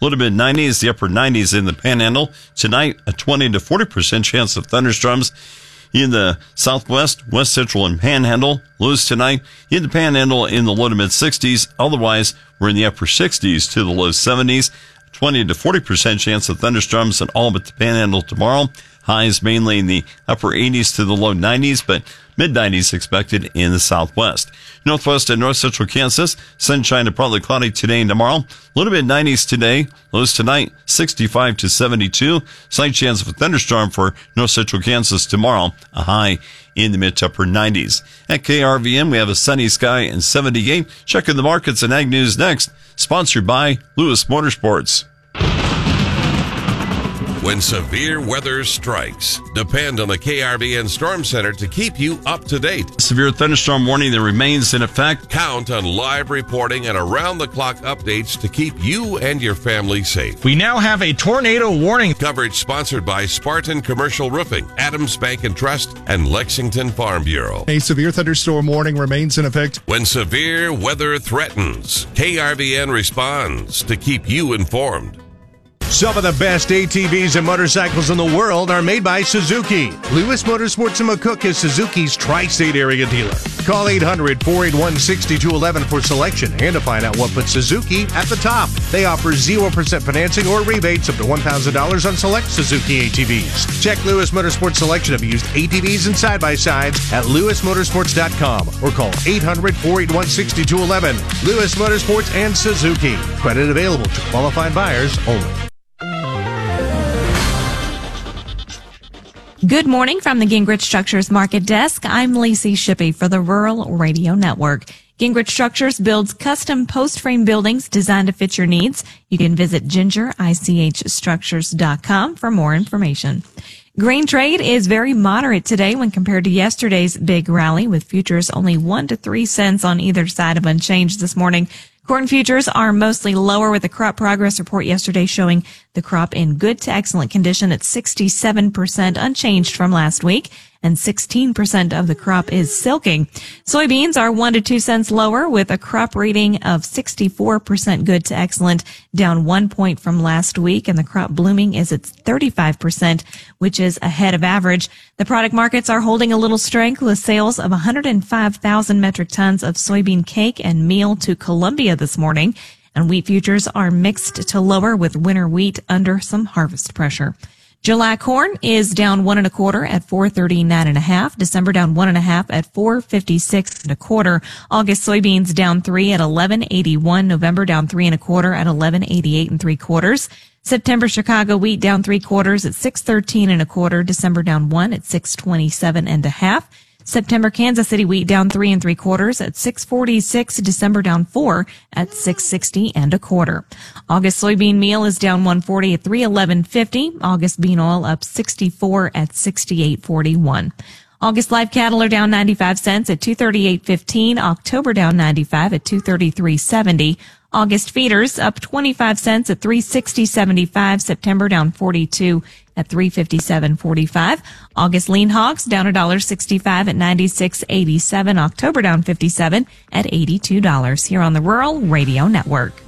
low to mid-90s, the upper 90s in the Panhandle. Tonight, a 20 to 40% chance of thunderstorms in the Southwest, West Central, and Panhandle. Lows tonight in the Panhandle in the low to mid-60s. Otherwise, we're in the upper 60s to the low 70s. 20 to 40% chance of thunderstorms in all but the Panhandle tomorrow. Highs mainly in the upper 80s to the low 90s, but mid-90s expected in the Southwest. Northwest and North Central Kansas, sunshine to partly cloudy today and tomorrow. Low to mid-90s today. Lows tonight, 65 to 72. Slight chance of a thunderstorm for North Central Kansas tomorrow. A high in the mid to upper 90s. At KRVN, we have a sunny sky and 78. Checking the markets and Ag News next. Sponsored by Lewis Motorsports. When severe weather strikes, depend on the KRVN Storm Center to keep you up to date. Severe thunderstorm warning that remains in effect. Count on live reporting and around-the-clock updates to keep you and your family safe. We now have a tornado warning. Coverage sponsored by Spartan Commercial Roofing, Adams Bank and Trust, and Lexington Farm Bureau. A severe thunderstorm warning remains in effect. When severe weather threatens, KRVN responds to keep you informed. Some of the best ATVs and motorcycles in the world are made by Suzuki. Lewis Motorsports in McCook is Suzuki's tri-state area dealer. Call 800-481-6211 for selection and to find out what puts Suzuki at the top. They offer 0% financing or rebates up to $1,000 on select Suzuki ATVs. Check Lewis Motorsports selection of used ATVs and side-by-sides at lewismotorsports.com or call 800-481-6211. Lewis Motorsports and Suzuki. Credit available to qualified buyers only. Good morning from the Gingrich Structures Market Desk. I'm Lacey Shippey for the Rural Radio Network. Gingrich Structures builds custom post-frame buildings designed to fit your needs. You can visit gingerichstructures.com for more information. Grain trade is very moderate today when compared to yesterday's big rally, with futures only 1 to 3 cents on either side of unchanged this morning. Corn futures are mostly lower, with the crop progress report yesterday showing the crop in good to excellent condition at 67%, unchanged from last week, and 16% of the crop is silking. Soybeans are 1 to 2 cents lower, with a crop rating of 64% good to excellent, down 1 point from last week, and the crop blooming is at 35%, which is ahead of average. The product markets are holding a little strength, with sales of 105,000 metric tons of soybean cake and meal to Colombia this morning, and wheat futures are mixed to lower, with winter wheat under some harvest pressure. July corn is down 1 1/4 at 439 1/2. December down 1 1/2 at 456 1/4. August soybeans down 3 at 1181. November down 3 1/4 at 1188 3/4. September Chicago wheat down 3/4 at 613 1/4. December down 1 at 627 1/2. September Kansas City wheat down 3 3/4 at 646. December down 4 at 660 1/4. August soybean meal is down 140 at 311.50. August bean oil up 64 at 68.41. August live cattle are down 95 cents at 238.15. October down 95 at 233.70. August feeders up 25 cents at 360.75. September down 42 at 357.45. August lean hogs down $1.65 at 96.87. October down 57 at $82 here on the Rural Radio Network.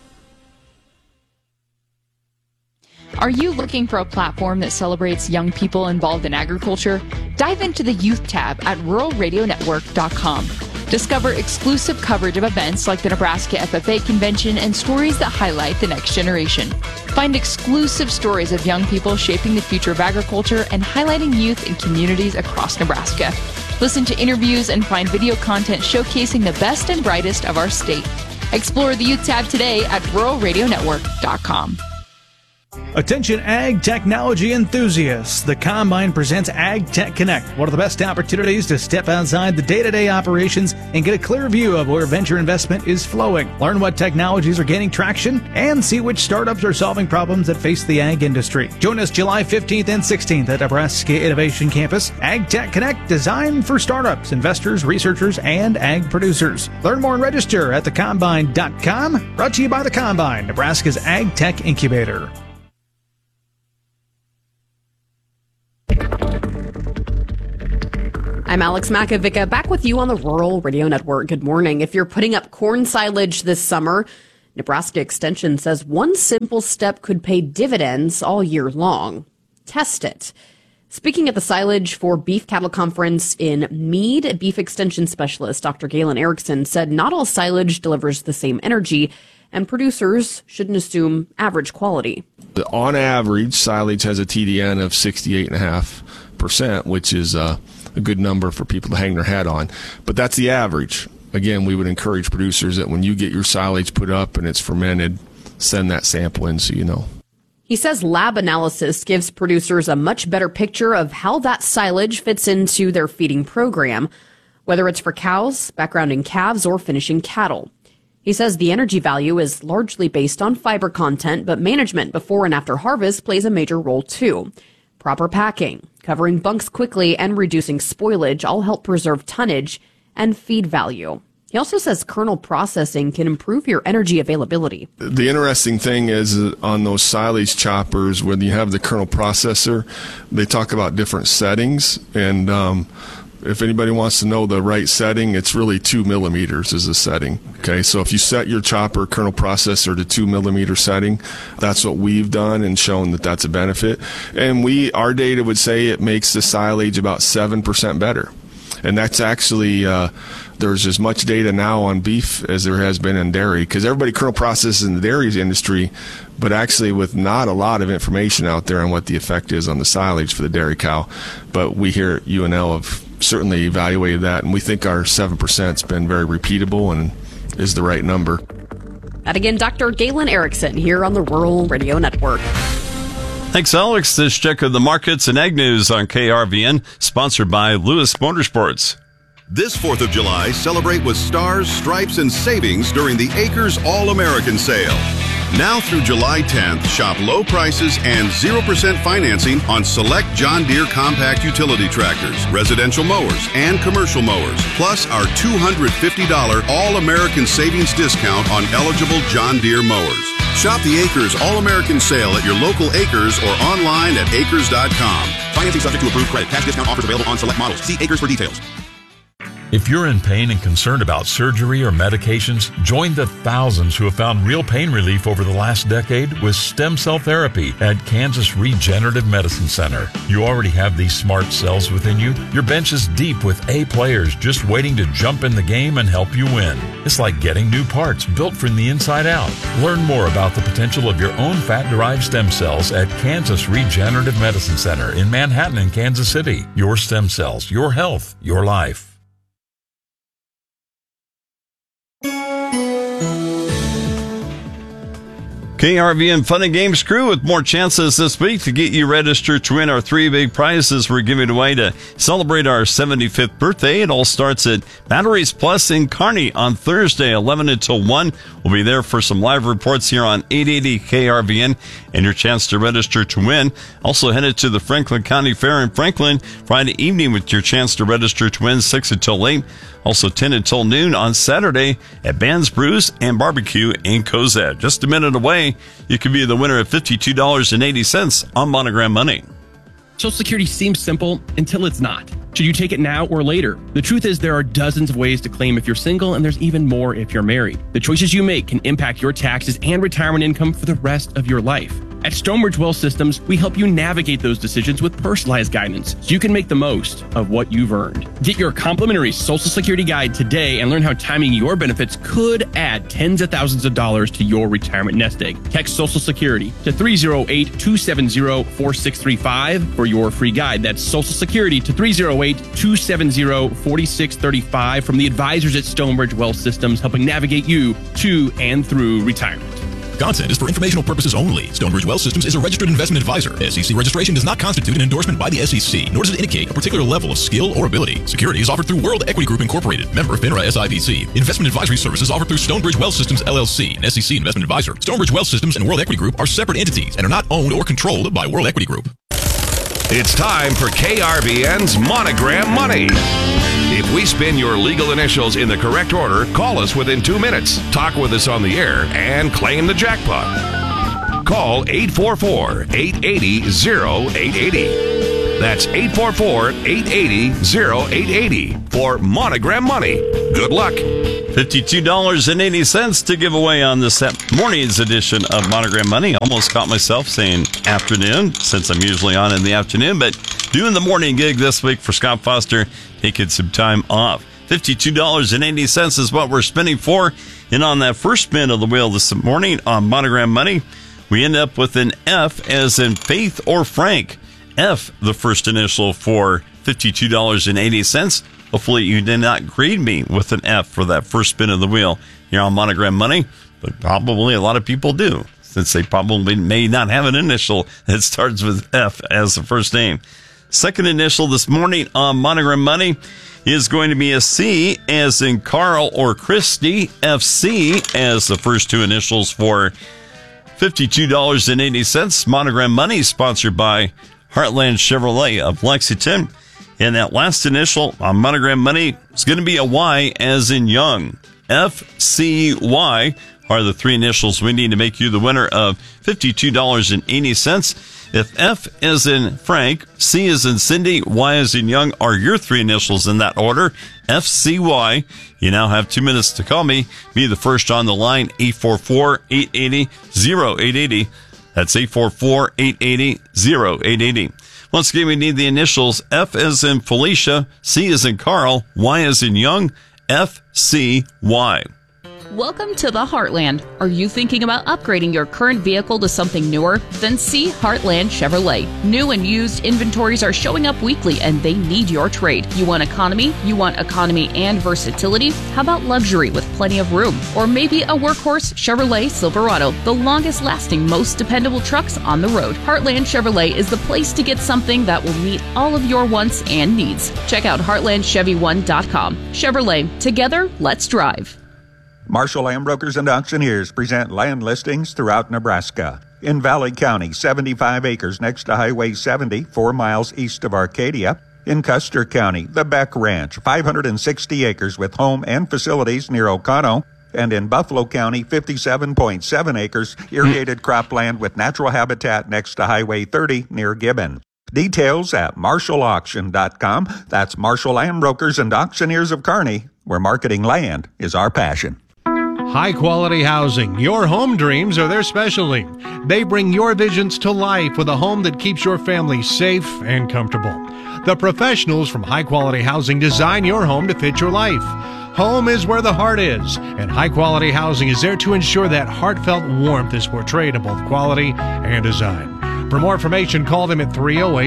Are you looking for a platform that celebrates young people involved in agriculture? Dive into the Youth tab at ruralradionetwork.com. Discover exclusive coverage of events like the Nebraska FFA Convention and stories that highlight the next generation. Find exclusive stories of young people shaping the future of agriculture and highlighting youth in communities across Nebraska. Listen to interviews and find video content showcasing the best and brightest of our state. Explore the Youth tab today at ruralradionetwork.com. Attention ag technology enthusiasts. The Combine presents Ag Tech Connect, one of the best opportunities to step outside the day-to-day operations and get a clear view of where venture investment is flowing. Learn what technologies are gaining traction and see which startups are solving problems that face the ag industry. Join us July 15th and 16th at Nebraska Innovation Campus. Ag Tech Connect, designed for startups, investors, researchers, and ag producers. Learn more and register at thecombine.com. Brought to you by the Combine, Nebraska's Ag Tech Incubator. I'm Alex Makovica, back with you on the Rural Radio Network. Good morning. If you're putting up corn silage this summer, Nebraska Extension says one simple step could pay dividends all year long. Test it. Speaking at the Silage for Beef Cattle Conference in Meade, beef extension specialist Dr. Galen Erickson said not all silage delivers the same energy, and producers shouldn't assume average quality. On average, silage has a TDN of 68.5%, which is a good number for people to hang their hat on. But that's the average. Again, we would encourage producers that when you get your silage put up and it's fermented, send that sample in so you know. He says lab analysis gives producers a much better picture of how that silage fits into their feeding program, whether it's for cows, backgrounding calves, or finishing cattle. He says the energy value is largely based on fiber content, but management before and after harvest plays a major role too. Proper packing, covering bunks quickly, and reducing spoilage all help preserve tonnage and feed value. He also says kernel processing can improve your energy availability. The interesting thing is on those silage choppers, when you have the kernel processor, they talk about different settings. And if anybody wants to know the right setting, it's really 2 millimeters is the setting. Okay, so if you set your chopper kernel processor to 2 millimeter setting, that's what we've done and shown that that's a benefit. And our data would say it makes the silage about 7% better. And that's actually, there's as much data now on beef as there has been in dairy, because everybody kernel processes in the dairy industry, but actually with not a lot of information out there on what the effect is on the silage for the dairy cow. But we here at UNL have certainly evaluated that, and we think our 7% has been very repeatable and is the right number. And again, Dr. Galen Erickson here on the Rural Radio Network. Thanks, Alex. This check of the markets and ag news on KRVN, sponsored by Lewis Motorsports. This 4th of July, celebrate with stars, stripes, and savings during the Acres All-American Sale. Now through July 10th, shop low prices and 0% financing on select John Deere compact utility tractors, residential mowers, and commercial mowers, plus our $250 All-American Savings discount on eligible John Deere mowers. Shop the Acres All-American Sale at your local Acres or online at acres.com. Financing subject to approved credit. Cash discount offers available on select models. See Acres for details. If you're in pain and concerned about surgery or medications, join the thousands who have found real pain relief over the last decade with stem cell therapy at Kansas Regenerative Medicine Center. You already have these smart cells within you. Your bench is deep with A players just waiting to jump in the game and help you win. It's like getting new parts built from the inside out. Learn more about the potential of your own fat-derived stem cells at Kansas Regenerative Medicine Center in Manhattan and Kansas City. Your stem cells, your health, your life. KRVN Fun and Games crew with more chances this week to get you registered to win our 3 big prizes we're giving away to celebrate our 75th birthday. It all starts at Batteries Plus in Kearney on Thursday, 11 until 1. We'll be there for some live reports here on 880 KRVN and your chance to register to win. Also headed to the Franklin County Fair in Franklin Friday evening with your chance to register to win 6 until 8. Also 10 until noon on Saturday at Band's Brews and Barbecue in Cozad. Just a minute away, you could be the winner of $52.80 on Monogram Money. Social Security seems simple until it's not. Should you take it now or later? The truth is there are dozens of ways to claim if you're single, and there's even more if you're married. The choices you make can impact your taxes and retirement income for the rest of your life. At Stonebridge Wealth Systems, we help you navigate those decisions with personalized guidance so you can make the most of what you've earned. Get your complimentary Social Security guide today and learn how timing your benefits could add tens of thousands of dollars to your retirement nest egg. Text Social Security to 308-270-4635 for your free guide. That's Social Security to 308-270-4635 from the advisors at Stonebridge Wealth Systems, helping navigate you to and through retirement. Content is for informational purposes only. Stonebridge Wealth Systems is a registered investment advisor. SEC registration does not constitute an endorsement by the SEC, nor does it indicate a particular level of skill or ability. Securities offered through World Equity Group Incorporated, member of FINRA SIPC. Investment advisory services offered through Stonebridge Wealth Systems LLC, an SEC investment advisor. Stonebridge Wealth Systems and World Equity Group are separate entities and are not owned or controlled by World Equity Group. It's time for KRVN's Monogram Money. If we spin your legal initials in the correct order, call us within 2 minutes, talk with us on the air, and claim the jackpot. Call 844-880-0880. That's 844-880-0880 for Monogram Money. Good luck. $52.80 to give away on this morning's edition of Monogram Money. Almost caught myself saying afternoon, since I'm usually on in the afternoon, but doing the morning gig this week for Scott Foster, taking some time off. $52.80 is what we're spending for. And on that first spin of the wheel this morning on Monogram Money, we end up with an F as in Faith or Frank. F, the first initial for $52.80. Hopefully you did not grade me with an F for that first spin of the wheel here on Monogram Money, but probably a lot of people do, since they probably may not have an initial that starts with F as the first name. Second initial this morning on Monogram Money is going to be a C as in Carl or Christy. FC as the first two initials for $52.80. Monogram Money sponsored by Heartland Chevrolet of Lexington. And that last initial on Monogram Money is going to be a Y as in Young. FCY are the three initials we need to make you the winner of $52.80. If F is in Frank, C is in Cindy, Y is in Young are your three initials in that order. FCY. You now have 2 minutes to call me. Be the first on the line, 844-880-0880. That's 844-880-0880. Once again, we need the initials F as in Felicia, C as in Carl, Y as in Young, FCY. Welcome to the Heartland. Are you thinking about upgrading your current vehicle to something newer? Then see Heartland Chevrolet. New and used inventories are showing up weekly and they need your trade. You want economy? You want economy and versatility? How about luxury with plenty of room? Or maybe a workhorse Chevrolet Silverado, the longest lasting, most dependable trucks on the road. Heartland Chevrolet is the place to get something that will meet all of your wants and needs. Check out heartlandchevy1.com. Chevrolet, together, let's drive. Marshall Land Brokers and Auctioneers present land listings throughout Nebraska. In Valley County, 75 acres next to Highway 70, 4 miles east of Arcadia. In Custer County, the Beck Ranch, 560 acres with home and facilities near Oconto. And in Buffalo County, 57.7 acres irrigated cropland with natural habitat next to Highway 30 near Gibbon. Details at marshallauction.com. That's Marshall Land Brokers and Auctioneers of Kearney, where marketing land is our passion. High-quality housing. Your home dreams are their specialty. They bring your visions to life with a home that keeps your family safe and comfortable. The professionals from High Quality Housing design your home to fit your life. Home is where the heart is, and High Quality Housing is there to ensure that heartfelt warmth is portrayed in both quality and design. For more information, call them at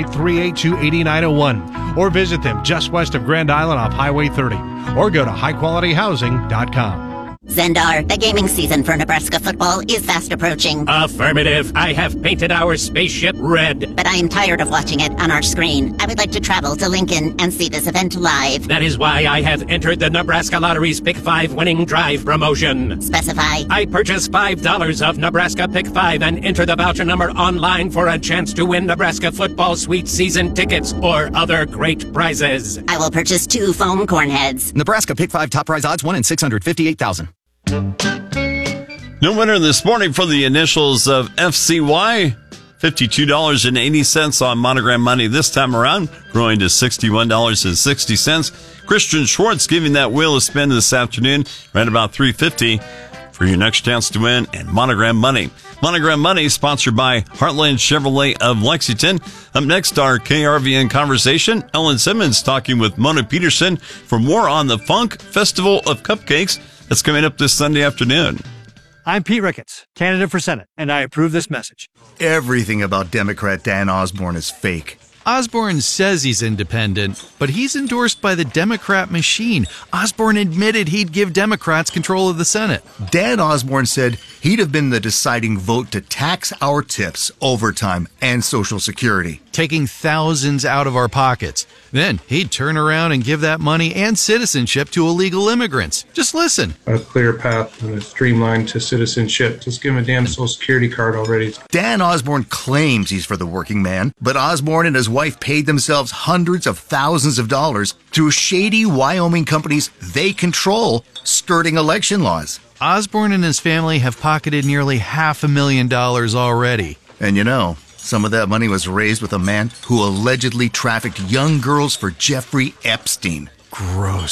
308-382-8901 or visit them just west of Grand Island off Highway 30 or go to highqualityhousing.com. Zendar, the gaming season for Nebraska football is fast approaching. Affirmative. I have painted our spaceship red. But I am tired of watching it on our screen. I would like to travel to Lincoln and see this event live. That is why I have entered the Nebraska Lottery's Pick 5 winning drive promotion. Specify. I purchase $5 of Nebraska Pick 5 and enter the voucher number online for a chance to win Nebraska football sweet season tickets or other great prizes. I will purchase 2 foam corn heads. Nebraska Pick 5 top prize odds 1 in 658,000. No winner this morning for the initials of FCY. $52.80 on Monogram Money this time around, growing to $61.60. Christian Schwartz giving that wheel a spin this afternoon, right about $3.50 for your next chance to win and Monogram Money. Monogram Money sponsored by Heartland Chevrolet of Lexington. Up next, our KRVN conversation. Ellen Simmons talking with Mona Peterson for more on the Funk Festival of Cupcakes that's coming up this Sunday afternoon. I'm Pete Ricketts, candidate for Senate, and I approve this message. Everything about Democrat Dan Osborne is fake. Osborne says he's independent, but he's endorsed by the Democrat machine. Osborne admitted he'd give Democrats control of the Senate. Dan Osborne said he'd have been the deciding vote to tax our tips, overtime, and Social Security. Taking thousands out of our pockets. Then he'd turn around and give that money and citizenship to illegal immigrants. Just listen. A clear path and a streamline to citizenship. Just give him a damn Social Security card already. Dan Osborne claims he's for the working man, but Osborne and his wife paid themselves hundreds of thousands of dollars through shady Wyoming companies they control, skirting election laws. Osborne and his family have pocketed nearly $500,000 already. And you know, some of that money was raised with a man who allegedly trafficked young girls for Jeffrey Epstein. Gross.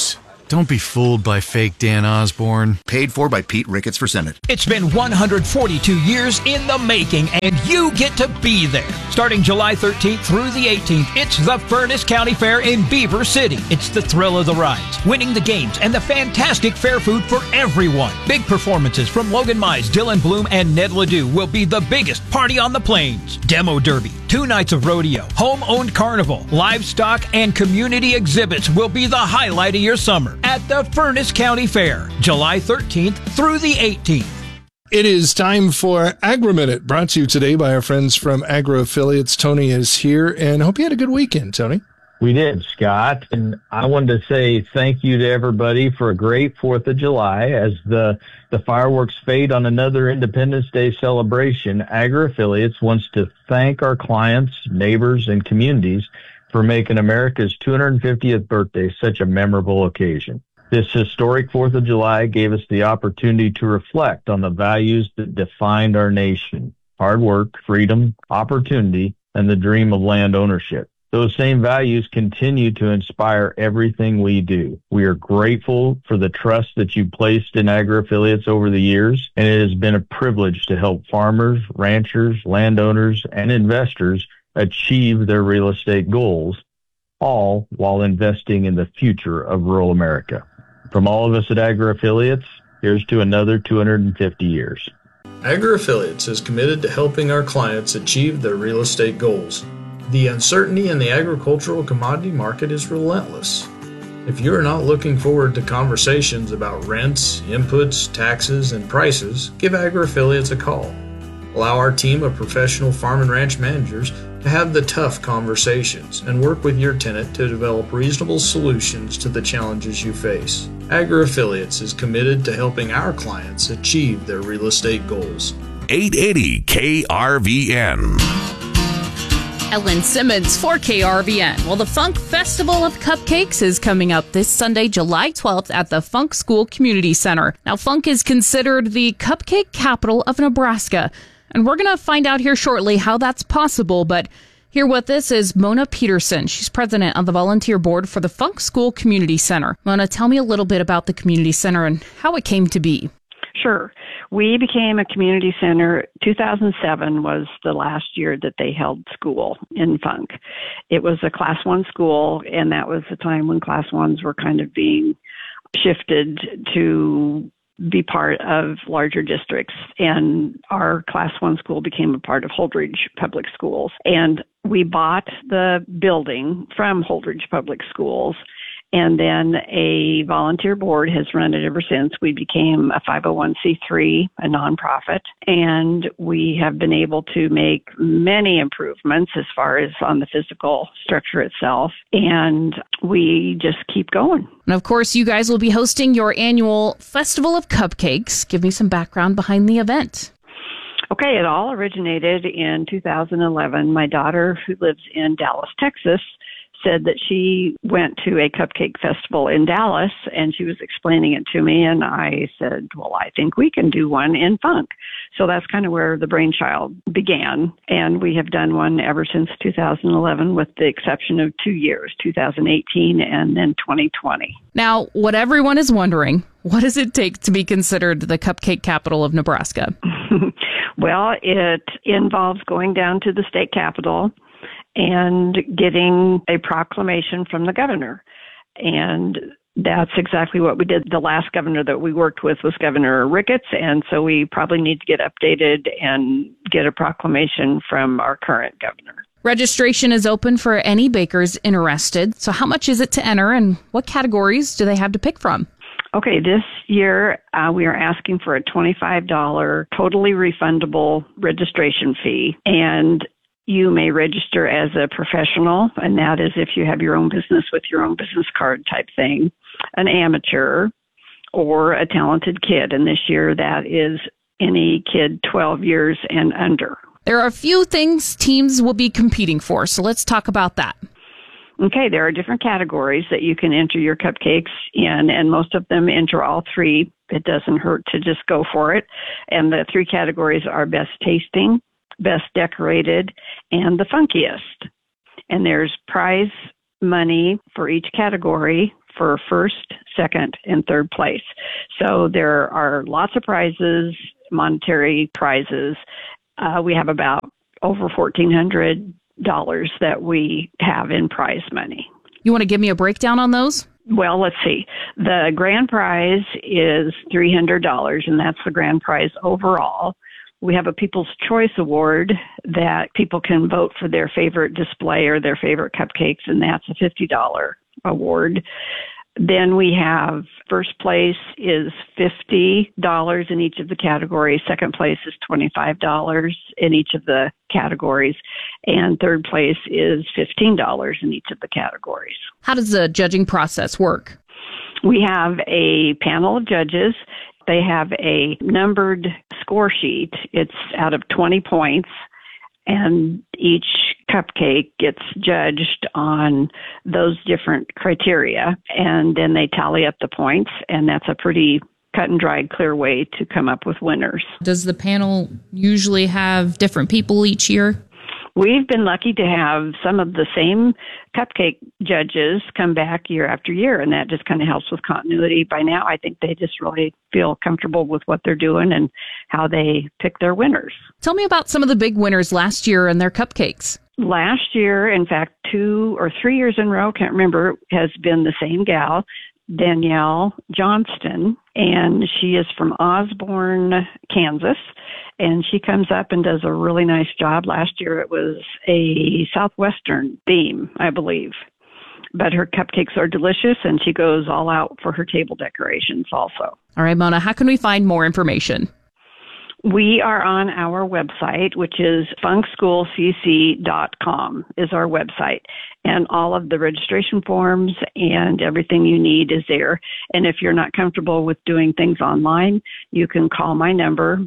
Don't be fooled by fake Dan Osborne. Paid for by Pete Ricketts for Senate. It's been 142 years in the making, and you get to be there. Starting July 13th through the 18th, it's the Furnace County Fair in Beaver City. It's the thrill of the rides, winning the games, and the fantastic fair food for everyone. Big performances from Logan Mize, Dylan Bloom, and Ned Ledoux will be the biggest party on the plains. Demo Derby, 2 nights of rodeo, home-owned carnival, livestock, and community exhibits will be the highlight of your summer at the Furnace County Fair, July 13th through the 18th. It is time for Agri-Minute, brought to you today by our friends from Agro Affiliates. Tony is here, and I hope you had a good weekend, Tony. We did, Scott, and I wanted to say thank you to everybody for a great 4th of July. As the fireworks fade on another Independence Day celebration, Agro Affiliates wants to thank our clients, neighbors, and communities for making America's 250th birthday such a memorable occasion. This historic 4th of July gave us the opportunity to reflect on the values that defined our nation: hard work, freedom, opportunity, and the dream of land ownership. Those same values continue to inspire everything we do. We are grateful for the trust that you placed in Agri Affiliates over the years, and it has been a privilege to help farmers, ranchers, landowners, and investors achieve their real estate goals, all while investing in the future of rural America. From all of us at Agri Affiliates, here's to another 250 years. Agri Affiliates is committed to helping our clients achieve their real estate goals. The uncertainty in the agricultural commodity market is relentless. If you are not looking forward to conversations about rents, inputs, taxes, and prices, give Agri Affiliates a call. Allow our team of professional farm and ranch managers to have the tough conversations and work with your tenant to develop reasonable solutions to the challenges you face. Agri Affiliates is committed to helping our clients achieve their real estate goals. 880 KRVN. Ellen Simmons for KRVN. Well, the Funk Festival of Cupcakes is coming up this Sunday, July 12th at the Funk School Community Center. Now, Funk is considered the cupcake capital of Nebraska, and we're going to find out here shortly how that's possible. But here with this is Mona Peterson. She's president of the volunteer board for the Funk School Community Center. Mona, tell me a little bit about the community center and how it came to be. Sure. We became a community center. 2007 was the last year that they held school in Funk. It was a Class 1 school, and that was the time when Class 1s were kind of being shifted to be part of larger districts. And our Class 1 school became a part of Holdridge Public Schools. And we bought the building from Holdridge Public Schools. And then a volunteer board has run it ever since. We became a 501c3, a nonprofit, and we have been able to make many improvements as far as on the physical structure itself, and we just keep going. And of course, you guys will be hosting your annual Festival of Cupcakes. Give me some background behind the event. Okay, it all originated in 2011. My daughter, who lives in Dallas, Texas, said that she went to a cupcake festival in Dallas, and she was explaining it to me, and I said, well, I think we can do one in Funk. So that's kind of where the brainchild began, and we have done one ever since 2011 with the exception of 2 years, 2018 and then 2020. Now, what everyone is wondering, what does it take to be considered the cupcake capital of Nebraska? Well, it involves going down to the state capitol and getting a proclamation from the governor. And that's exactly what we did. The last governor that we worked with was Governor Ricketts, and so we probably need to get updated and get a proclamation from our current governor. Registration is open for any bakers interested. So how much is it to enter, and what categories do they have to pick from? Okay, this year we are asking for a $25 totally refundable registration fee, and you may register as a professional, and that is if you have your own business with your own business card type thing, an amateur, or a talented kid. And this year that is any kid 12 years and under. There are a few things teams will be competing for, so let's talk about that. Okay, there are different categories that you can enter your cupcakes in, and most of them enter all three. It doesn't hurt to just go for it. And the three categories are best tasting, best decorated, and the funkiest. And there's prize money for each category for first, second, and third place. So there are lots of prizes, monetary prizes. We have about over $1,400 that we have in prize money. You want to give me a breakdown on those? Well, let's see. The grand prize is $300, and that's the grand prize overall. We have a People's Choice Award that people can vote for their favorite display or their favorite cupcakes, and that's a $50 award. Then we have first place is $50 in each of the categories. Second place is $25 in each of the categories. And third place is $15 in each of the categories. How does the judging process work? We have a panel of judges. They have a numbered score sheet. It's out of 20 points. And each cupcake gets judged on those different criteria, and then they tally up the points, and that's a pretty cut and dried, clear way to come up with winners. Does the panel usually have different people each year? We've been lucky to have some of the same cupcake judges come back year after year, and that just kind of helps with continuity. By now, I think they just really feel comfortable with what they're doing and how they pick their winners. Tell me about some of the big winners last year and their cupcakes. Last year, in fact, 2 or 3 years in a row, can't remember, has been the same gal, Danielle Johnston, and she is from Osborne, Kansas, and she comes up and does a really nice job. Last year it was a Southwestern theme, I believe, but her cupcakes are delicious, and she goes all out for her table decorations also. All right, Mona, how can we find more information? We are on our website, which is funkschoolcc.com is our website. And all of the registration forms and everything you need is there. And if you're not comfortable with doing things online, you can call my number,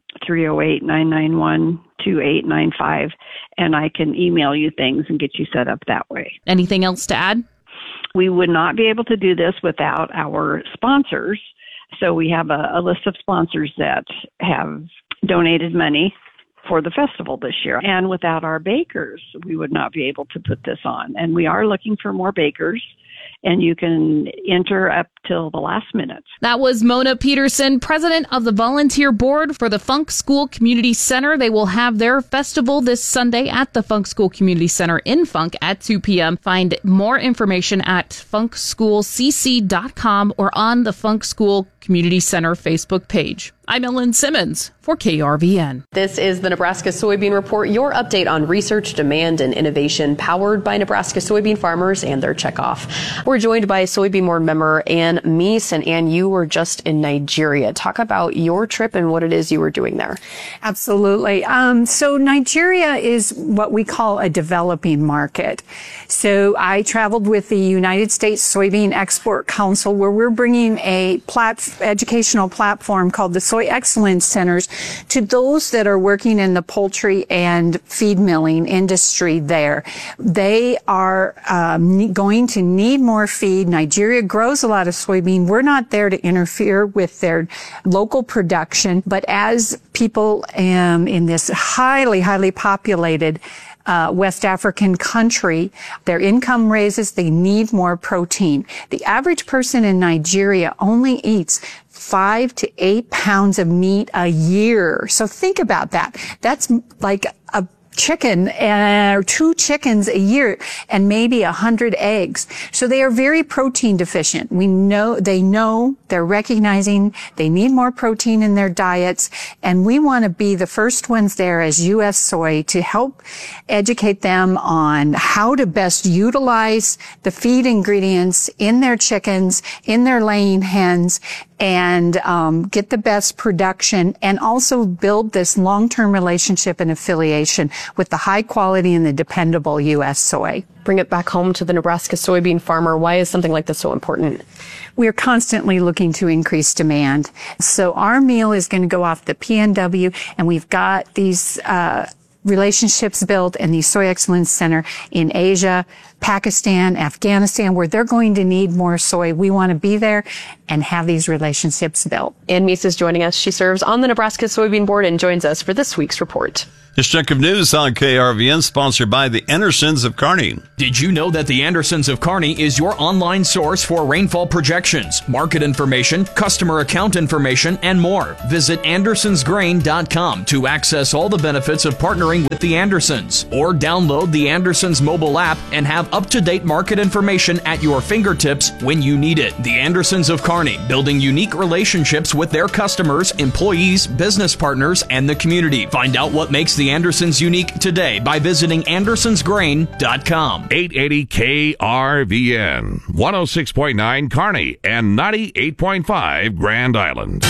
308-991-2895, and I can email you things and get you set up that way. Anything else to add? We would not be able to do this without our sponsors. So we have a list of sponsors that have donated money for the festival this year. And without our bakers, we would not be able to put this on. And we are looking for more bakers, and you can enter up till the last minute. That was Mona Peterson, president of the volunteer board for the Funk School Community Center. They will have their festival this Sunday at the Funk School Community Center in Funk at 2 p.m. Find more information at funkschoolcc.com or on the Funk School Community Center Facebook page. I'm Ellen Simmons for KRVN. This is the Nebraska Soybean Report, your update on research, demand, and innovation powered by Nebraska soybean farmers and their checkoff. We're joined by soybean board member Ann Meese. And Ann, you were just in Nigeria. Talk about your trip and what it is you were doing there. Absolutely. So Nigeria is what we call a developing market. So I traveled with the United States Soybean Export Council, where we're bringing a educational platform called the Soy Excellence Centers to those that are working in the poultry and feed milling industry there. They are going to need more feed. Nigeria grows a lot of soybean. We're not there to interfere with their local production, but as people in this highly populated West African country, their income raises, they need more protein. The average person in Nigeria only eats 5 to 8 pounds of meat a year. So think about that. That's like a chicken or 2 chickens a year and maybe 100 eggs. So they are very protein deficient. They're recognizing they need more protein in their diets, and we want to be the first ones there as U.S. Soy to help educate them on how to best utilize the feed ingredients in their chickens, in their laying hens, and get the best production, and also build this long-term relationship and affiliation with the high quality and the dependable U.S. soy. Bring it back home to the Nebraska soybean farmer. Why is something like this so important? We're constantly looking to increase demand. So our meal is going to go off the PNW, and we've got these relationships built in the Soy Excellence Center in Asia, Pakistan, Afghanistan, where they're going to need more soy. We want to be there and have these relationships built. Ann Meese is joining us. She serves on the Nebraska Soybean Board and joins us for this week's report. This check of news on KRVN, sponsored by the Andersons of Kearney. Did you know that the Andersons of Kearney is your online source for rainfall projections, market information, customer account information, and more? Visit andersonsgrain.com to access all the benefits of partnering with the Andersons, or download the Andersons mobile app and have up-to-date market information at your fingertips when you need it. The Andersons of Kearney, building unique relationships with their customers, employees, business partners, and the community. Find out what makes the Andersons unique today by visiting andersonsgrain.com. 880 KRVN, 106.9 Kearney, and 98.5 Grand Island.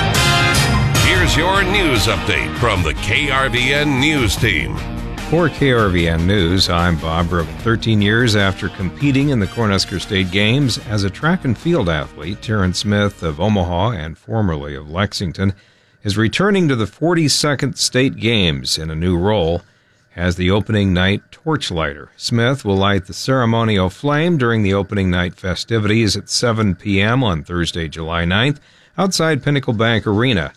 Here's your news update from the KRVN News Team. For KRVN News, I'm Bob Brogan. 13 years after competing in the Cornhusker State Games as a track and field athlete, Terrence Smith of Omaha and formerly of Lexington is returning to the 42nd State Games in a new role as the opening night torchlighter. Smith will light the ceremonial flame during the opening night festivities at 7 p.m. on Thursday, July 9th, outside Pinnacle Bank Arena.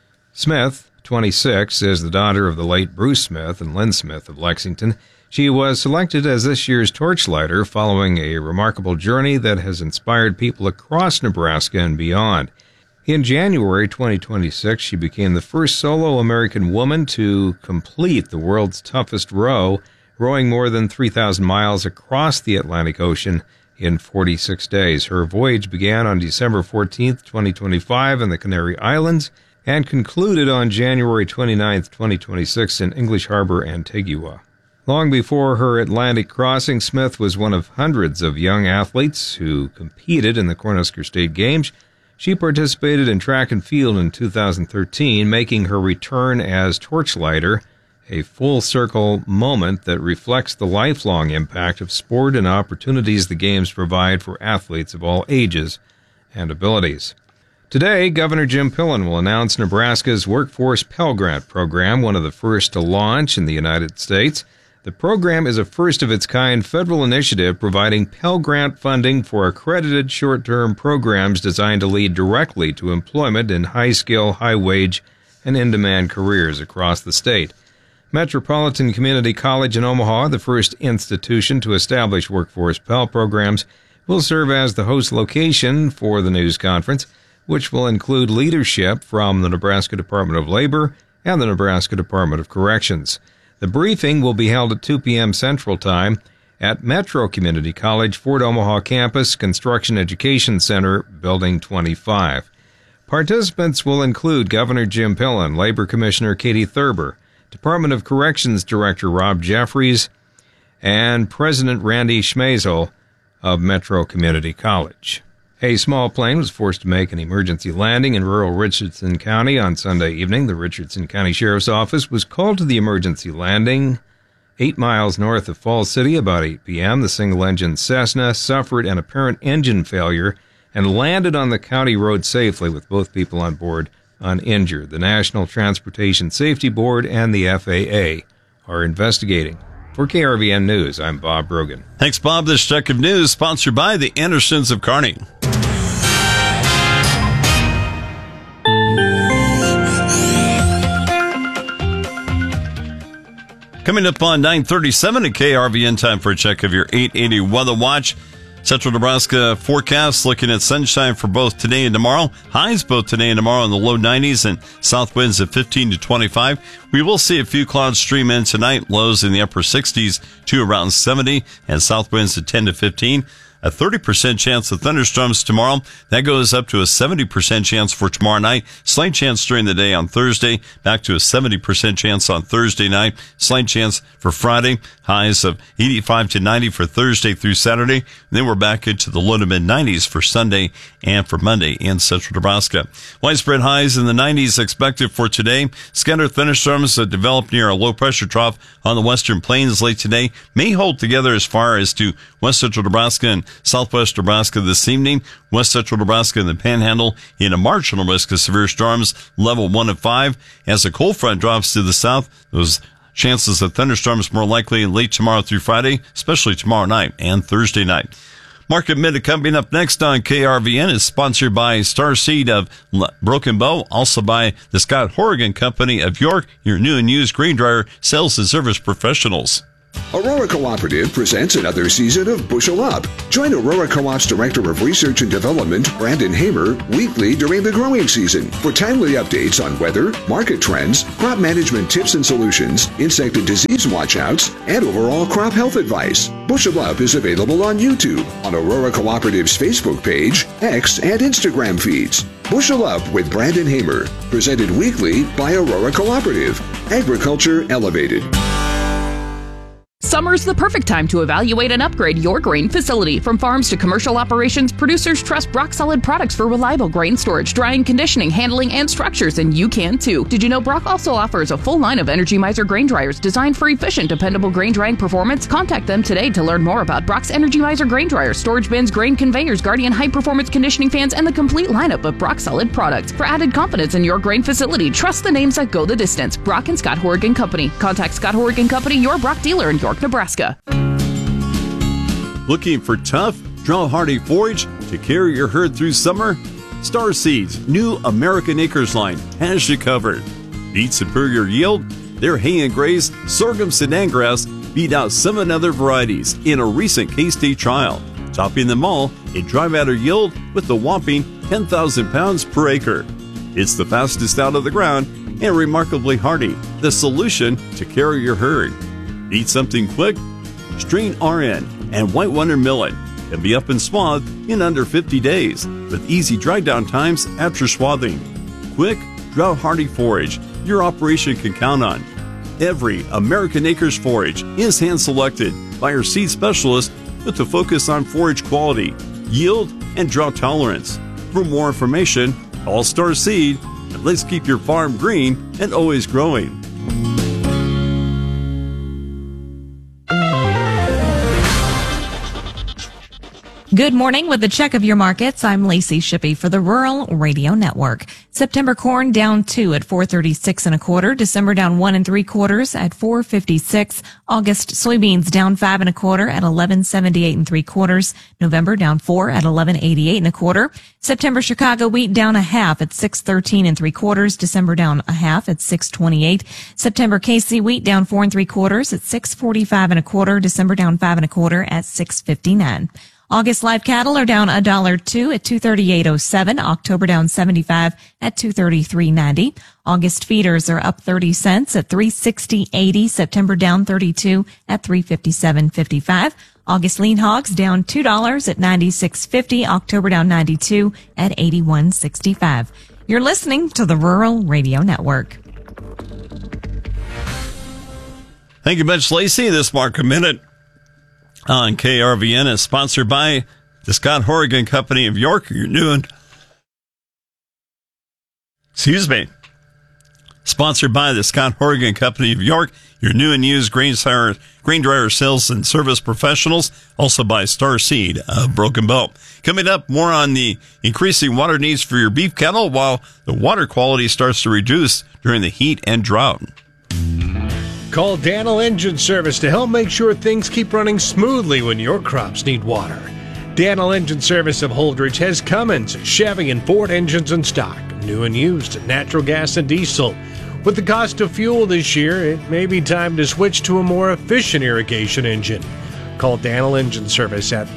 Smith, 26, is the daughter of the late Bruce Smith and Lynn Smith of Lexington. She was selected as this year's torchlighter following a remarkable journey that has inspired people across Nebraska and beyond. In January 2026, she became the first solo American woman to complete the world's toughest row, rowing more than 3,000 miles across the Atlantic Ocean in 46 days. Her voyage began on December 14, 2025 in the Canary Islands and concluded on January 29, 2026 in English Harbor, Antigua. Long before her Atlantic crossing, Smith was one of hundreds of young athletes who competed in the Cornhusker State Games. She participated in track and field in 2013, making her return as torchlighter a full-circle moment that reflects the lifelong impact of sport and opportunities the Games provide for athletes of all ages and abilities. Today, Governor Jim Pillen will announce Nebraska's Workforce Pell Grant program, one of the first to launch in the United States. The program is a first-of-its-kind federal initiative providing Pell Grant funding for accredited short-term programs designed to lead directly to employment in high-skill, high-wage, and in-demand careers across the state. Metropolitan Community College in Omaha, the first institution to establish Workforce Pell programs, will serve as the host location for the news conference, which will include leadership from the Nebraska Department of Labor and the Nebraska Department of Corrections. The briefing will be held at 2 p.m. Central Time at Metro Community College, Fort Omaha Campus, Construction Education Center, Building 25. Participants will include Governor Jim Pillen, Labor Commissioner Katie Thurber, Department of Corrections Director Rob Jeffries, and President Randy Schmazel of Metro Community College. A small plane was forced to make an emergency landing in rural Richardson County on Sunday evening. The Richardson County Sheriff's Office was called to the emergency landing 8 miles north of Falls City about 8 p.m. The single-engine Cessna suffered an apparent engine failure and landed on the county road safely with both people on board uninjured. The National Transportation Safety Board and the FAA are investigating. For KRVN News, I'm Bob Brogan. Thanks, Bob. This check of news sponsored by the Andersons of Kearney. Coming up on 9:37 at KRVN, time for a check of your 880 Weather Watch. Central Nebraska forecast looking at sunshine for both today and tomorrow. Highs both today and tomorrow in the low 90s and south winds at 15 to 25. We will see a few clouds stream in tonight. Lows in the upper 60s to around 70 and south winds at 10 to 15. A 30% chance of thunderstorms tomorrow. That goes up to a 70% chance for tomorrow night. Slight chance during the day on Thursday. Back to a 70% chance on Thursday night. Slight chance for Friday. Highs of 85 to 90 for Thursday through Saturday. And then we're back into the low to mid 90s for Sunday and for Monday in central Nebraska. Widespread highs in the 90s expected for today. Scattered thunderstorms that develop near a low pressure trough on the western plains late today may hold together as far as to west central Nebraska and southwest Nebraska this evening. West central Nebraska and the Panhandle in a marginal risk of severe storms, level 1 of 5. As a cold front drops to the south, those Chances of thunderstorms more likely late tomorrow through Friday, especially tomorrow night and Thursday night. Market Minute coming up next on KRVN is sponsored by Starseed of Broken Bow, also by the Scott Horrigan Company of York, your new and used grain dryer sales and service professionals. Aurora Cooperative presents another season of Bushel Up. Join Aurora Co-op's Director of Research and Development, Brandon Hamer, weekly during the growing season for timely updates on weather, market trends, crop management tips and solutions, insect and disease watchouts, and overall crop health advice. Bushel Up is available on YouTube, on Aurora Cooperative's Facebook page, X, and Instagram feeds. Bushel Up with Brandon Hamer, presented weekly by Aurora Cooperative. Agriculture Elevated. Summer's the perfect time to evaluate and upgrade your grain facility. From farms to commercial operations, producers trust Brock Solid products for reliable grain storage, drying, conditioning, handling, and structures, and you can too. Did you know Brock also offers a full line of Energy Miser grain dryers designed for efficient, dependable grain drying performance? Contact them today to learn more about Brock's Energy Miser grain dryers, storage bins, grain conveyors, Guardian high-performance conditioning fans, and the complete lineup of Brock Solid products. For added confidence in your grain facility, trust the names that go the distance. Brock and Scott Horrigan Company. Contact Scott Horrigan Company, your Brock dealer in York, Nebraska. Looking for tough, drought-hardy forage to carry your herd through summer? Star Seeds' new American Acres line has you covered. Need superior yield? Their hay and graze sorghum Sudan grass beat out 7 other varieties in a recent K-State trial, topping them all in dry matter yield with a whopping 10,000 pounds per acre. It's the fastest out of the ground and remarkably hardy, the solution to carry your herd. Need something quick? Strain RN and White Wonder Millet can be up and swathed in under 50 days with easy dry down times after swathing. Quick, drought-hardy forage your operation can count on. Every American Acres forage is hand-selected by our seed specialist with a focus on forage quality, yield, and drought tolerance. For more information, call Star Seed, and let's keep your farm green and always growing. Good morning. With the check of your markets, I'm Lacey Shippey for the Rural Radio Network. September corn down 2 at 4.36 1/4. December down 1 3/4 at 4.56. August soybeans down 5 1/4 at 11.78 3/4. November down 4 at 11.88 1/4. September Chicago wheat down 1/2 at 6.13 3/4. December down 1/2 at 6.28. September KC wheat down 4 3/4 at 6.45 1/4. December down 5 1/4 at 6.59. August live cattle are down $1.02 at 238.07. October down 75 at 233.90. August feeders are up 30 cents at 360.80. September down 32 at 357.55. August lean hogs down $2 at 96.50. October down 92 at 81.65. You're listening to the Rural Radio Network. Thank you much, Lacey. This Market Minute on KRVN is sponsored by the Scott Horrigan Company of York, your new and sponsored by the Scott Horrigan Company of York, your new and used grain dryer sales and service professionals, also by Star Seed of Broken Bow. Coming up, more on the increasing water needs for your beef cattle while the water quality starts to reduce during the heat and drought. Call Daniel Engine Service to help make sure things keep running smoothly when your crops need water. Daniel Engine Service of Holdridge has Cummins, Chevy, and Ford engines in stock, new and used, natural gas and diesel. With the cost of fuel this year, it may be time to switch to a more efficient irrigation engine. Call Daniel Engine Service at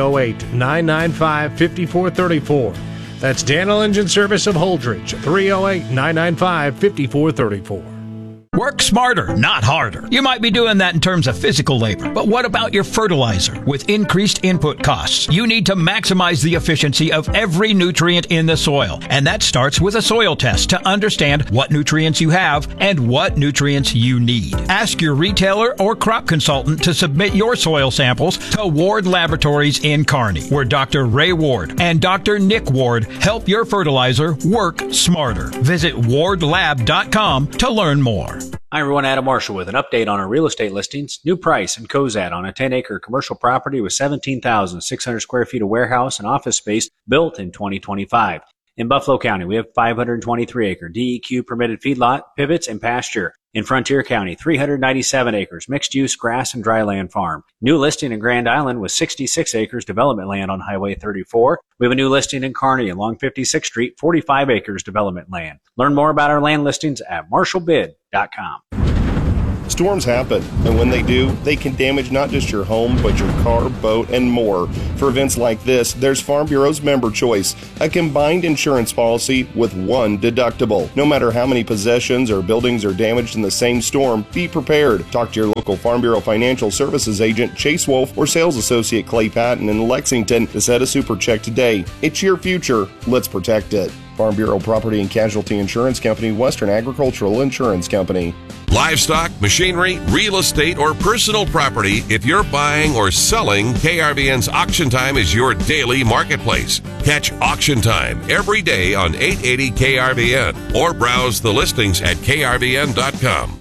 308-995-5434. That's Daniel Engine Service of Holdridge, 308-995-5434. Work smarter, not harder. You might be doing that in terms of physical labor, but what about your fertilizer? With increased input costs, you need to maximize the efficiency of every nutrient in the soil. And that starts with a soil test to understand what nutrients you have and what nutrients you need. Ask your retailer or crop consultant to submit your soil samples to Ward Laboratories in Kearney, where Dr. Ray Ward and Dr. Nick Ward help your fertilizer work smarter. Visit wardlab.com to learn more. Hi everyone, Adam Marshall with an update on our real estate listings. New price in Cozad on a 10-acre commercial property with 17,600 square feet of warehouse and office space built in 2025. In Buffalo County, we have 523-acre DEQ permitted feedlot, pivots, and pasture. In Frontier County, 397 acres, mixed-use grass and dryland farm. New listing in Grand Island with 66 acres development land on Highway 34. We have a new listing in Kearney along 56th Street, 45 acres development land. Learn more about our land listings at marshallbid.com. Storms happen, and when they do, they can damage not just your home, but your car, boat, and more. For events like this, there's Farm Bureau's Member Choice, a combined insurance policy with one deductible. No matter how many possessions or buildings are damaged in the same storm, be prepared. Talk to your local Farm Bureau Financial Services agent, Chase Wolf, or sales associate Clay Patton in Lexington to set a super check today. It's your future. Let's protect it. Farm Bureau Property and Casualty Insurance Company, Western Agricultural Insurance Company. Livestock, machinery, real estate, or personal property, if you're buying or selling, KRVN's Auction Time is your daily marketplace. Catch Auction Time every day on 880 KRVN or browse the listings at krvn.com.